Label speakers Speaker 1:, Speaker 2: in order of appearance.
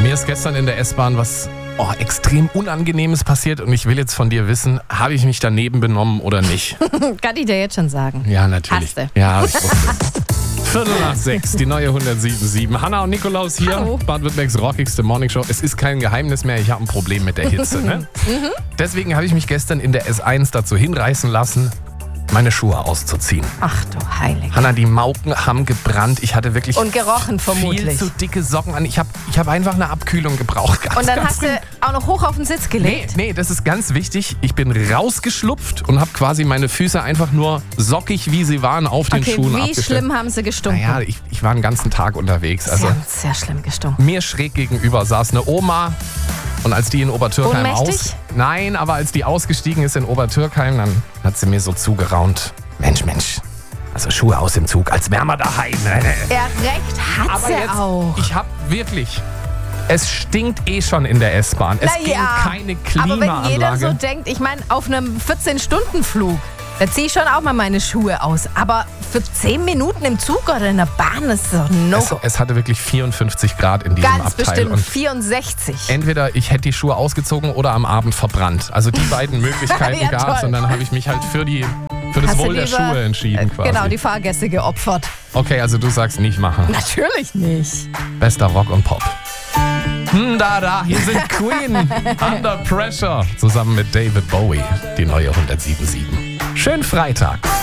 Speaker 1: Mir ist gestern in der S-Bahn was extrem Unangenehmes passiert und ich will jetzt von dir wissen, habe ich mich daneben benommen oder nicht?
Speaker 2: Kann ich dir jetzt schon sagen.
Speaker 1: Ja, natürlich.
Speaker 2: Hast du.
Speaker 1: Ja, ich wusste. 5:45, die neue 107.7. Hanna und Nikolaus hier,
Speaker 2: Hallo.
Speaker 1: Baden-Württembergs rockigste Morningshow. Es ist kein Geheimnis mehr, ich habe ein Problem mit der Hitze. Ne? Deswegen habe ich mich gestern in der S1 dazu hinreißen lassen, meine Schuhe auszuziehen.
Speaker 2: Ach du Heilige.
Speaker 1: Hanna, die Mauken haben gebrannt. Ich hatte wirklich
Speaker 2: Und gerochen
Speaker 1: viel
Speaker 2: vermutlich.
Speaker 1: zu dicke Socken an. Ich hab einfach eine Abkühlung gebraucht. Ganz,
Speaker 2: Und dann
Speaker 1: ganz
Speaker 2: hast du auch noch hoch auf den Sitz gelegt.
Speaker 1: Nee, das ist ganz wichtig. Ich bin rausgeschlupft und habe quasi meine Füße einfach nur sockig, wie sie waren, auf den
Speaker 2: Okay,
Speaker 1: Schuhen
Speaker 2: wie
Speaker 1: abgestellt.
Speaker 2: schlimm haben sie gestunken?
Speaker 1: Naja, ich war den ganzen Tag unterwegs. Also
Speaker 2: Sehr, sehr schlimm gestunken.
Speaker 1: mir schräg gegenüber saß eine Oma. Und als die in Obertürkheim
Speaker 2: Ohnmächtig?
Speaker 1: Nein, aber als die ausgestiegen ist in Obertürkheim, dann hat sie mir so zugeraunt. Mensch. Also Schuhe aus dem Zug, als wären wir daheim.
Speaker 2: Ja, recht hat
Speaker 1: Aber
Speaker 2: sie
Speaker 1: jetzt,
Speaker 2: auch.
Speaker 1: ich hab wirklich... Es stinkt schon in der S-Bahn. Es ging keine
Speaker 2: aber
Speaker 1: Klimaanlage.
Speaker 2: wenn jeder so denkt, ich meine, auf einem 14-Stunden-Flug, da ziehe ich schon auch mal meine Schuhe aus. Aber für 10 Minuten im Zug oder in der Bahn ist doch no.
Speaker 1: Es hatte wirklich 54 Grad in diesem
Speaker 2: Ganz
Speaker 1: Abteil.
Speaker 2: bestimmt
Speaker 1: Und
Speaker 2: 64.
Speaker 1: entweder ich hätte die Schuhe ausgezogen oder am Abend verbrannt. Also die beiden Möglichkeiten
Speaker 2: Ja,
Speaker 1: gab es.
Speaker 2: toll.
Speaker 1: Und dann habe ich mich halt für das
Speaker 2: Hast du
Speaker 1: Wohl der
Speaker 2: lieber,
Speaker 1: Schuhe entschieden quasi.
Speaker 2: Genau, die Fahrgäste geopfert.
Speaker 1: Okay, also du sagst nicht machen.
Speaker 2: Natürlich nicht.
Speaker 1: Bester Rock und Pop. Da, hier sind Queen. Under Pressure. Zusammen mit David Bowie. Die neue 107.7. Schönen Freitag.